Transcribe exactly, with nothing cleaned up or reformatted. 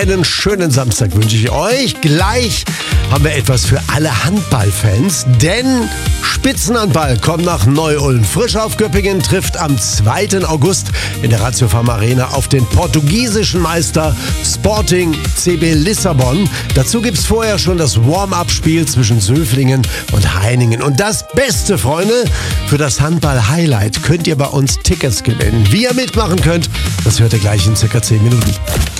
Einen schönen Samstag wünsche ich euch. Gleich haben wir etwas für alle Handballfans, denn Spitzenhandball kommt nach Neu-Ulm. Frisch auf Göppingen trifft am zweiten August in der Ratio Farm Arena auf den portugiesischen Meister Sporting C B Lissabon. Dazu gibt's vorher schon das Warm-up-Spiel zwischen Söflingen und Heiningen. Und das Beste, Freunde, für das Handball-Highlight könnt ihr bei uns Tickets gewinnen. Wie ihr mitmachen könnt, das hört ihr gleich in circa zehn Minuten.